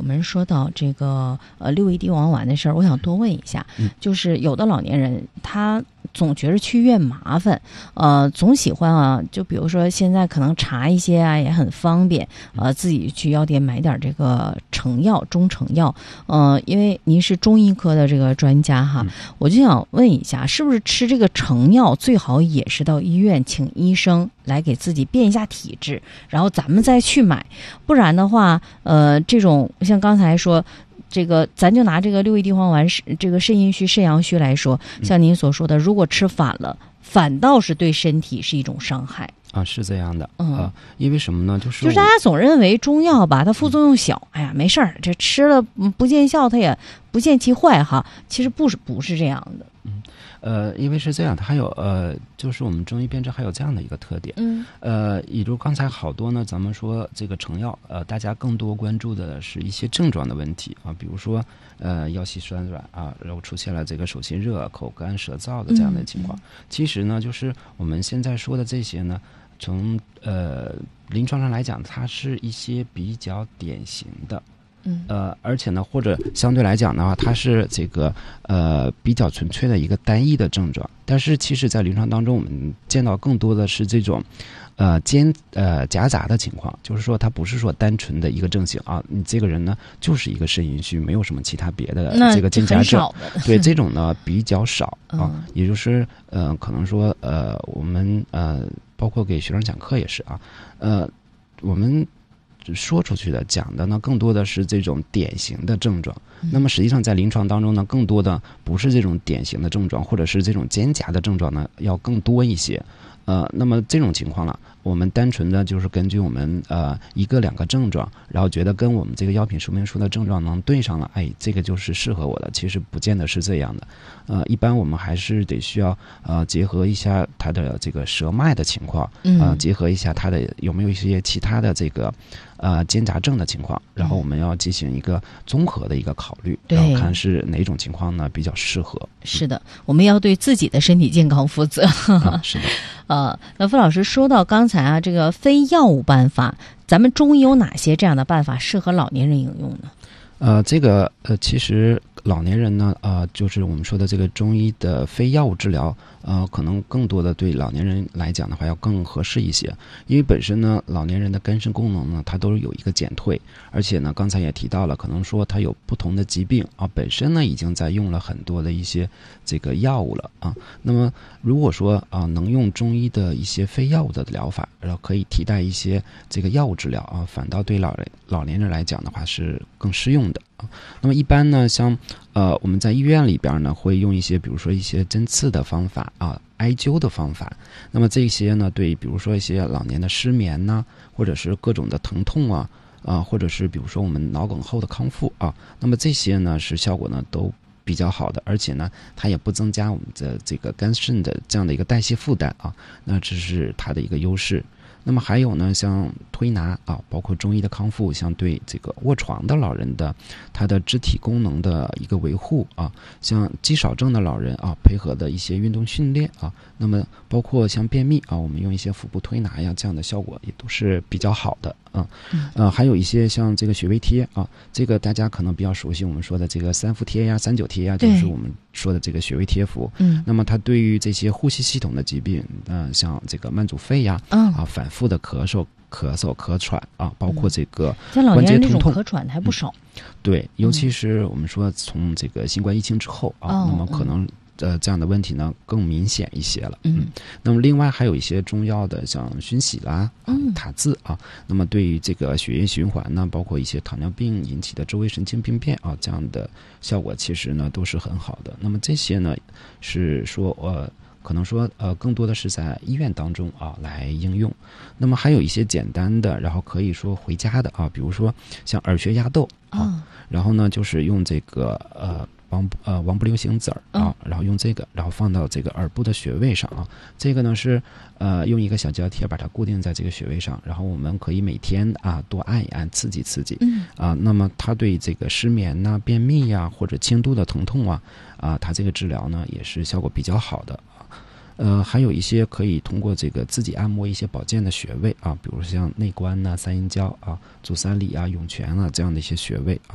们说到这个六味地黄丸的事儿，我想多问一下，就是有的老年人他总觉得去医院麻烦，总喜欢啊，就比如说现在可能查一些啊也很方便，自己去药店买点这个成药、中成药，因为您是中医科的这个专家哈，我就想问一下，是不是吃这个成药最好也是到医院请医生来给自己辨一下体质，然后咱们再去买，不然的话，这种像刚才说。这个咱就拿这个六味地黄丸这个肾阴虚、肾阳虚来说，像您所说的，如果吃反了，反倒是对身体是一种伤害啊，是这样的，因为什么呢？就是大家总认为中药吧，它副作用小，哎呀，没事儿，这吃了不见效，它也不见其坏哈。其实不是这样的。 因为是这样，它还有就是我们中医辨证还有这样的一个特点，也就刚才好多呢，咱们说这个成药，大家更多关注的是一些症状的问题啊，比如说腰膝酸软啊，然后出现了这个手心热、口干舌燥的这样的情况。其实呢，就是我们现在说的这些呢，从临床上来讲，它是一些比较典型的。而且呢，或者相对来讲的话，它是这个比较纯粹的一个单一的症状。但是其实在临床当中，我们见到更多的是这种夹杂的情况，就是说它不是说单纯的一个症型啊，你这个人呢就是一个肾阴虚，没有什么其他别的这个兼夹症。对，这种呢比较少啊，也就是可能说我们包括给学生讲课也是啊，我们说出去的讲的呢，更多的是这种典型的症状。那么实际上在临床当中呢，更多的不是这种典型的症状，或者是这种兼夹的症状呢，要更多一些。那么这种情况了，我们单纯的就是根据我们一个两个症状，然后觉得跟我们这个药品说明书的症状能对上了，哎，这个就是适合我的。其实不见得是这样的。一般我们还是得需要结合一下它的这个舌脉的情况，结合一下它的有没有一些其他的这个兼杂症的情况，然后我们要进行一个综合的一个考虑，然后看是哪种情况呢比较适合。 是的，我们要对自己的身体健康负责。 是的。 那傅老师说到刚才啊，这个非药物办法，咱们中医有哪些这样的办法适合老年人应用呢？ 这个其实老年人呢，就是我们说的这个中医的非药物治疗，可能更多的对老年人来讲的话要更合适一些，因为本身呢，老年人的肝肾功能呢，它都有一个减退，而且呢，刚才也提到了，可能说它有不同的疾病啊，本身呢已经在用了很多的一些这个药物了啊。那么如果说能用中医的一些非药物的疗法，然后可以替代一些这个药物治疗啊，反倒对老年人来讲的话是更适用的啊。那么一般呢，像我们在医院里边呢，会用一些比如说一些针刺的方法啊，艾灸的方法。那么这些呢，对比如说一些老年的失眠呐，或者是各种的疼痛啊，或者是比如说我们脑梗后的康复啊，那么这些呢是效果呢都比较好的，而且呢它也不增加我们的这个肝肾的这样的一个代谢负担啊，那这是它的一个优势。那么还有呢，像推拿啊，包括中医的康复，像对这个卧床的老人的他的肢体功能的一个维护啊，像肌少症的老人啊，配合的一些运动训练啊，那么包括像便秘啊，我们用一些腹部推拿呀，这样的效果也都是比较好的啊。还有一些像这个穴位贴啊，这个大家可能比较熟悉，我们说的这个三伏贴呀、三九贴呀，就是我们说的这个穴位贴服。那么它对于这些呼吸系统的疾病，像这个慢阻肺呀，反复的咳嗽、咳喘啊，包括这个关节疼痛， 咳喘还不少。 对，尤其是我们说从这个新冠疫情之后啊，那么可能这样的问题呢更明显一些了。那么另外还有一些中药的，像熏洗啦、塔字啊，那么对于这个血液循环呢，包括一些糖尿病引起的周围神经病变啊，这样的效果其实呢都是很好的。那么这些呢是说可能说更多的是在医院当中啊来应用。那么还有一些简单的，然后可以说回家的啊，比如说像耳穴压豆啊，然后呢就是用这个王不留行子儿啊，然后用这个，然后放到这个耳部的穴位上啊。这个呢是用一个小胶贴把它固定在这个穴位上，然后我们可以每天多按一按，刺激刺激。那么它对这个失眠呐、便秘呀，或者轻度的疼痛它这个治疗呢也是效果比较好的。还有一些可以通过这个自己按摩一些保健的穴位啊，比如像内关呐、三阴交啊、足三里啊、涌泉啊这样的一些穴位啊。